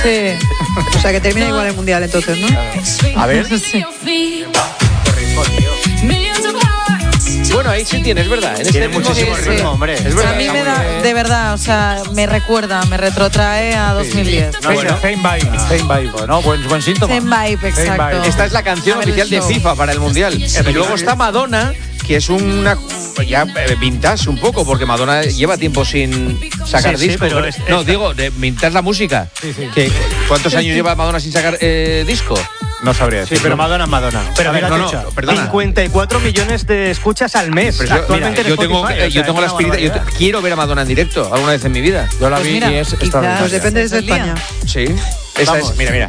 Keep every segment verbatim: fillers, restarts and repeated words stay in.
Sí. O sea, que termina igual el Mundial entonces, ¿no? A ver. Sí. Bueno, ahí sí tienes, ¿verdad? En este muchísimo sí, ritmo, sí. hombre. Es verdad. A mí me da, de verdad, o sea, me recuerda, me retrotrae a dos mil diez. No, bueno, same vibe, same vibe, ¿no? Buen, buen síntoma. Same vibe, exacto. vibe. Esta es la canción A ver el oficial de show. FIFA para el Mundial. Y luego está Madonna, que es una ya eh, vintage un poco, porque Madonna lleva tiempo sin sacar Sí, sí, disco. pero es- no, esta- digo, de vintage la música. Sí, sí. Que, ¿Cuántos años lleva Madonna sin sacar eh, disco? No sabría decir. Sí, pero Madonna es Madonna. Pero A ver, mira, no, no, Techa, perdona. cincuenta y cuatro millones de escuchas al mes. Pero yo, actualmente mira, yo en tengo, Spotify, eh, o yo sea, tengo la es una espinita, yo barbaridad. te- quiero ver a Madonna en directo alguna vez en mi vida. Yo la Pues vi mira, y es quizás- extraordinaria. Pues depende desde Es el día. España. Sí. Esta Vamos. es, mira, mira.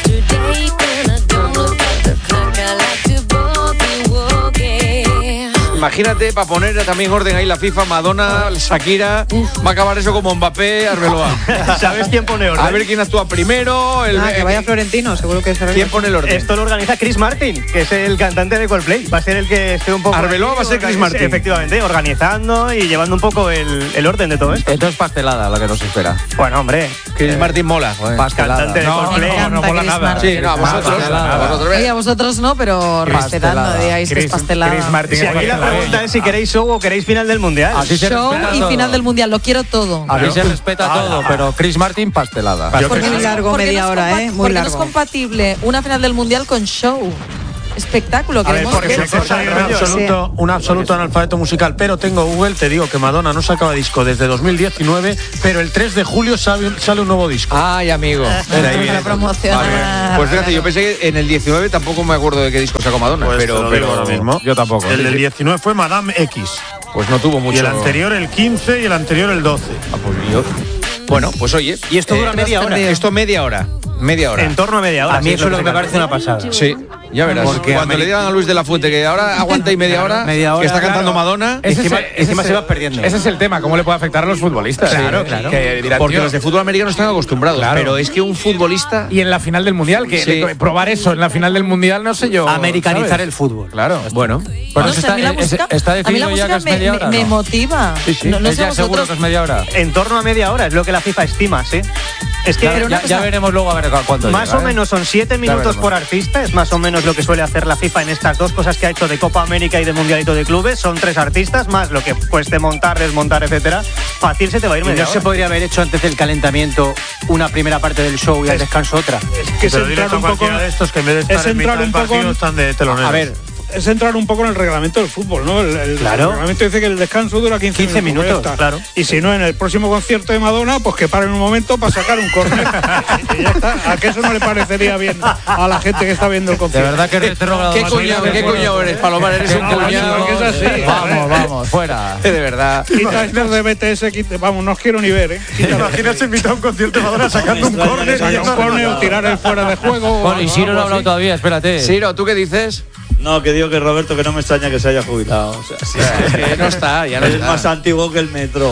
Imagínate, para poner también orden ahí la FIFA, Madonna, Shakira, va a acabar eso como Mbappé, Arbeloa. ¿Sabes quién pone orden? A ver quién actúa primero. El, Ah, que vaya Florentino, seguro que será. ¿Quién pone el orden? Esto lo organiza Chris Martin, que es el cantante de Coldplay. Va a ser el que esté un poco... Arbeloa ahí, va a ser Chris organiz- Martin. Efectivamente, organizando y llevando un poco el, el orden de todo esto. Esto es pastelada la que nos espera. Bueno, hombre, Chris Martin mola. joder. Pastelada. cantante de No, Coldplay. no, no, no mola Chris nada. Martin. Sí, no, a vosotros. Pastelada. A vosotros. Oye, a vosotros no, pero respetando, digáis que es pastelada. Chris Martin Si es aquí la pastelada. pregunta es si queréis show o queréis final del Mundial. Así se Show respeta y todo. final del Mundial, lo quiero todo. Aquí se respeta todo, pero Chris Martin pastelada. Porque que muy sí. largo, ¿Por qué media no es hora, compa- ¿eh? ¿Por Muy qué no es largo. compatible una final del Mundial con show? Espectáculo, A ver, queremos porque ver. se Soy un rollo, absoluto, un absoluto analfabeto musical, pero tengo Google, te digo que Madonna no sacaba disco desde dos mil diecinueve, pero el tres de julio sale, un- sale un nuevo disco. Ay, amigo. Mira, ahí viene Para todo. promocionar. Vale. Pues fíjate, yo pensé que en el diecinueve tampoco me acuerdo de qué disco sacó Madonna, Pues te pero, lo pero digo ahora mismo. Yo tampoco. El del diecinueve fue Madame X. pues no tuvo mucho. Y el anterior el quince y el anterior el doce. Ah, pues yo- Bueno, pues oye. Y esto dura media hora. Esto media hora. Media hora. En torno a media hora. A mí sí, eso es lo que me se parece una pasada. Sí, ya verás. Porque Cuando le Ameri- digan a Luis de la Fuente que ahora aguanta y media hora, Media hora, que está cantando claro. Madonna. Ese Encima- es el- encima es se el- va perdiendo. Ese es el tema, cómo le puede afectar a los futbolistas. Claro, Sí, claro. Que dirán, Porque tío, los de fútbol americano están acostumbrados. Claro. Pero es que un futbolista. y en la final del Mundial, que Sí. le- probar eso en la final del Mundial, no sé yo. Americanizar ¿sabes? el fútbol. Claro. Bueno, Pues No eso sé, a mí la es- música, está a mí la decidido ya que música es me, media me- hora. me ¿no? motiva. Sí, sí. No, no ¿Es sé ya seguro vosotros. que es media hora? En torno a media hora es lo que la FIFA estima, sí. Es que Ya, Pero una ya- cosa- ya veremos luego a ver cu- cuánto más llega, o ¿eh? menos son siete minutos veremos. por artista, es más o menos lo que suele hacer la FIFA en estas dos cosas que ha hecho de Copa América y de Mundialito de Clubes. Son tres artistas, más lo que cueste montar, desmontar, etcétera. Fácil se te va a ir ¿Y media no se hora. podría haber hecho antes del calentamiento una primera parte del show y al descanso otra? que es Pero dile entrar a un poco, cualquiera de estos que en vez de es estar en mitad entrar del un poco partido en- están de teloneros. a ver, es entrar un poco en el reglamento del fútbol, ¿no? El, el- Claro. el reglamento dice que el descanso dura quince, quince minutos. minutos, ya está. claro. Y si no, en el próximo concierto de Madonna, pues que paren un momento para sacar un córner. Y ya está. ¿A que eso no le parecería bien a la gente que está viendo el De concierto? verdad que eres retrógrado. ¿qué más cuñado, bien, qué bueno. cuñado eres, Palomar? Eres un No, cuñado. porque es así. Vamos, vamos, fuera. De verdad. Quita estos de B T S, quita- vamos, no os quiero ni ver, ¿eh? ¿Te imaginas invitar a un concierto de Madonna sacando un córner? y Saca ya un está? córner o tirar el fuera de juego. Bueno, y o Siro no algo ha hablado así. todavía, espérate. Ciro, ¿tú qué dices? No, que digo que Roberto, que no me extraña que se haya jubilado. O sea, sí, Es que no está, ya no es está. más antiguo que el metro.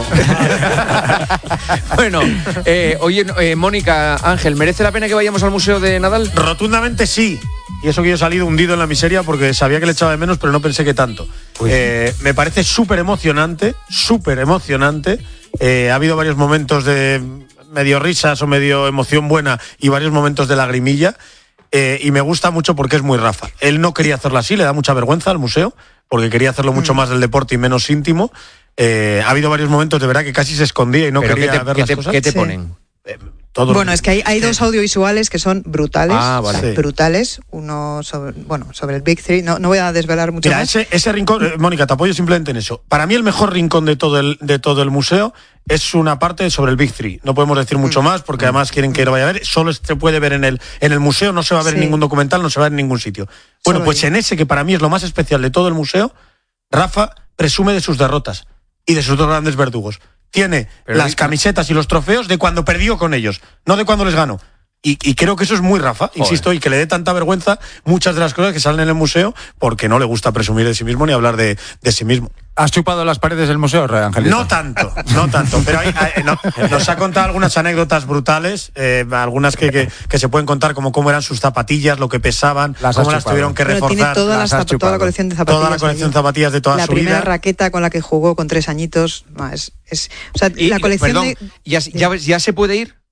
Bueno, eh, oye, eh, Mónica, Ángel, ¿merece la pena que vayamos al Museo de Nadal? Rotundamente sí. Y eso que yo he salido hundido en la miseria porque sabía que le echaba de menos, pero no pensé que tanto. Eh, me parece súper emocionante, súper emocionante. Eh, ha habido varios momentos de medio risas o medio emoción buena y varios momentos de lagrimilla. Eh, y me gusta mucho porque es muy Rafa. Él no quería hacerlo así, le da mucha vergüenza al museo, porque quería hacerlo mucho más del deporte y menos íntimo. Eh, ha habido varios momentos de verdad que casi se escondía y no ¿Pero quería qué te, ver qué las te- cosas. qué te Sí. ponen? Todos. Bueno, es que hay, hay dos audiovisuales que son brutales. Ah, vale. Sí. Brutales. Uno sobre, bueno, sobre el Big Three. No, no voy a desvelar mucho Mira, más. ese, ese rincón, eh, Mónica, te apoyo simplemente en eso. Para mí el mejor rincón de todo el, de todo el museo es una parte sobre el Big Three. No podemos decir mucho más porque además quieren que lo vaya a ver. Solo se puede ver en el, en el museo, no se va a ver en Sí. ningún documental, no se va a ver en ningún sitio. Bueno, Solo pues ahí. en ese que para mí es lo más especial de todo el museo, Rafa presume de sus derrotas y de sus dos grandes verdugos. Tiene Pero las di- camisetas y los trofeos de cuando perdió con ellos, no de cuando les ganó. Y, y creo que eso es muy Rafa, insisto, y que le dé tanta vergüenza muchas de las cosas que salen en el museo porque no le gusta presumir de sí mismo ni hablar de, de sí mismo. ¿Has chupado las paredes del museo, Angelito? No tanto, no tanto, pero hay- hay- no, nos ha contado algunas anécdotas brutales, eh, algunas que, que, que se pueden contar, como cómo eran sus zapatillas, lo que pesaban, Las has cómo las chupado. tuvieron que Bueno, tiene reforzar. todas las las has zap- toda la chupado. colección de zapatillas. Toda la colección allí. de zapatillas de toda la su primera vida. raqueta con la que jugó con tres añitos. No, es, es, o sea, Y- la colección perdón, de. ¿ya, ya, ¿ya se puede ir?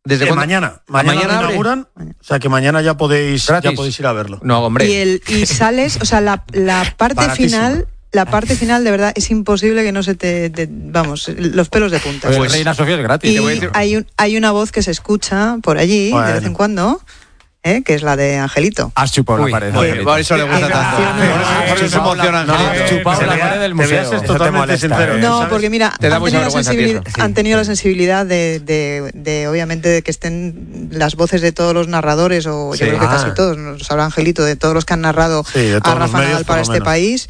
¿Desde Eh, cuándo? mañana, mañana, ¿Mañana lo abre? inauguran, o sea que mañana ya podéis, Gratis. ya podéis ir a verlo. No, hombre. Y, el, y sales, o sea, la, la parte Baratísimo. final, la parte final de verdad es imposible que no se te, te- vamos, los pelos de punta. Pues, Pues- Reina Sofía es gratis. Y Te voy a decir- hay, un, hay una voz que se escucha por allí Bueno. de vez en cuando, ¿eh? Que es la de Angelito. Has chupado Uy, la pared. muy bien, Angelito. por eso le gusta tanto. Gracias. Por eso, por eso se emociona, No, Angelito. has chupado Te la voy a- pared del te voy a museo. ser Eso te totalmente molesta, sincero. ¿eh? No, ¿sabes? porque mira, Te da han mucha tenido, la vergüenza, sensibil- tío. han tenido la sensibilidad de, de, de, obviamente, de que estén las voces de todos los narradores, o Sí. yo creo que casi Ah. todos, nos habla Angelito, de todos los que han narrado Sí, de a todos los Rafa medios, Nadal por para lo este menos. país.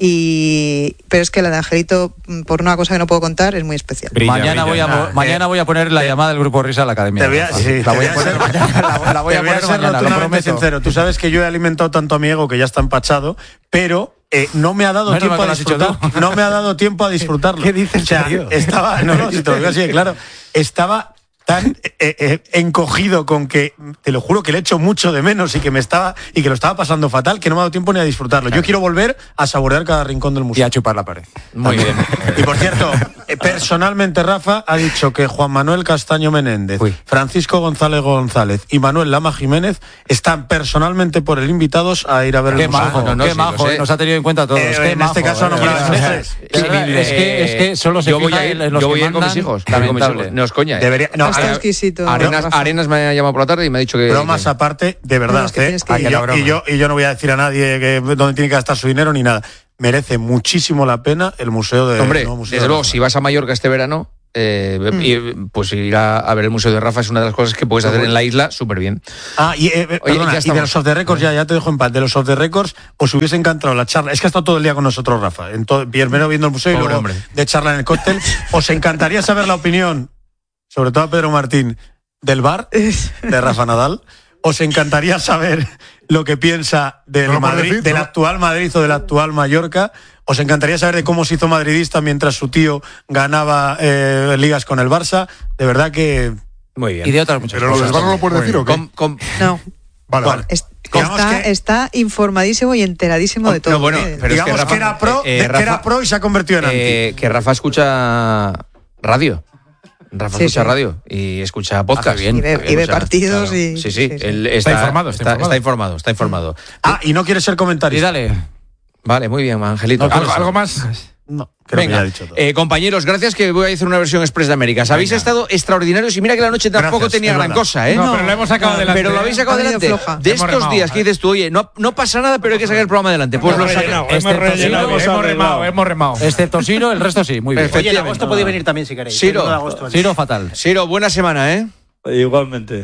Y pero es que la de Angelito, por una cosa que no puedo contar, es muy especial. Brilla, mañana, brilla. Voy a, Ah, mañana eh, voy a poner la llamada del grupo Risa a la academia. Te voy a, Rafa. sí, la te voy a voy a poner ser- mañana. La, la voy a Te voy a poner ser mañana, lo rotundamente prometo. sincero. Tú sabes que yo he alimentado tanto a mi ego que ya está empachado, pero eh, no me ha dado Menos mal tiempo que a lo has dicho disfrutar. tú. No me ha dado tiempo a disfrutarlo. ¿Qué dices, O sea, tío? estaba, no, no, si te lo digo así, de claro, estaba tan eh, eh, encogido con que, te lo juro que le echo mucho de menos y que me estaba y que lo estaba pasando fatal, que no me ha dado tiempo ni a disfrutarlo. Yo quiero volver a saborear cada rincón del Y museo. a chupar la pared. Muy bien. Y por cierto, eh, personalmente Rafa ha dicho que Juan Manuel Castaño Menéndez, Uy. Francisco González González y Manuel Lama Jiménez están personalmente por él invitados a ir a ver Qué el museo. majo, no, no, qué sí, lo majo, sé. eh, nos ha tenido en cuenta a todos. Eh, Qué en majo, este caso ha eh, nombrado eh, a sus tres. de verdad, es que, es que solo se yo voy fija a ir, en los yo que voy a ir con mis mandan. hijos. Yo voy con mis Lamentable. hijos. No es coña. ¿eh? Debería, no, Está a- exquisito. Arenas, Rafa. Arenas me ha llamado por la tarde y me ha dicho que. bromas que- aparte, de verdad, No, es que ¿eh? tienes que y, ir. yo, y, yo, y yo no voy a decir a nadie que dónde tiene que gastar su dinero ni nada. Merece muchísimo la pena el museo de Hombre, el nuevo museo desde de luego, Rafa. si vas a Mallorca este verano, eh, Mm. y, pues ir a, a ver el Museo de Rafa es una de las cosas que puedes hacer en la isla súper bien. Ah, y, eh, Oye, perdona, ya y estamos. de los off the records, ya, ya te dejo en paz. De los off the records, os hubiese encantado la charla. Es que ha estado todo el día con nosotros, Rafa. En todo, primero viendo el museo y Pobre luego hombre. de charla en el cóctel. Os encantaría saber la opinión, sobre todo a Pedro Martín, del bar de Rafa Nadal. Os encantaría saber lo que piensa del No lo puedes Madrid, decir, del ¿no? actual Madrid o del actual Mallorca. Os encantaría saber de cómo se hizo madridista mientras su tío ganaba eh, ligas con el Barça. De verdad que... Muy bien. Y de otras muchas Pero lo cosas. del bar no lo puedes decir, ¿o qué? Com- com- No, Vale, Bueno, vale. es- Digamos está, que- está informadísimo y enteradísimo de todo. No, bueno, ¿eh? pero es que digamos que, Rafa- era pro, eh, de- que Rafa- era pro y se ha convertido en anti. eh, que Rafa escucha radio. Rafa Sí, escucha sí. radio y escucha podcast. Hace bien. Y ve, y ve partidos y... Sí, sí, sí, sí. él está, informado, está está, informado. está informado, está informado. Ah, y no quiere ser Y comentarista. dale. Vale, muy bien, Angelito. No, Algo- ¿Algo más? No, creo que ya Venga, ha dicho todo. eh, compañeros, gracias que voy a hacer una versión express de Américas. Habéis Venga. estado extraordinarios y mira que la noche tampoco Gracias, tenía es gran verdad. cosa, ¿eh? No, pero lo hemos sacado adelante. Pero lo habéis sacado Ha venido adelante. floja. De Hemos estos remado, días que ¿eh? dices tú, oye, no, no pasa nada, pero hay que sacar el programa adelante. Pues lo Hemos saca. rellenado, Excepto hemos rellenado, Ciro, hemos hemos arreglado. remado, hemos remado. Excepto Ciro, el resto sí, muy bien. Perfecto. Oye, en agosto podéis venir también si queréis. Ciro. El uno de agosto. Ciro, fatal. Siro, buena semana, ¿eh? Igualmente.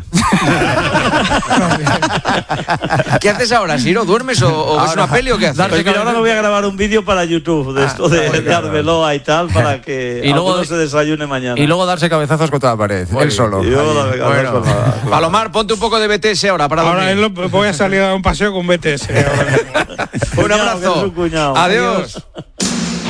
¿Qué haces ahora, Siro? ¿Duermes o, o ves Ahora, una peli o qué haces? darse Pues mira, ahora me voy a grabar un vídeo para YouTube de Ah, esto de, muy de Arbeloa y tal, para que Y luego- alguno se desayune mañana. Y luego darse cabezazos contra la pared, él solo. Y luego Allí. la- Bueno, con la- Palomar, ponte un poco de B T S ahora para Ahora dormir. es lo- voy a salir a dar un paseo con B T S. ahora mismo. Un Cuñado, que abrazo. es un cuñado. Adiós.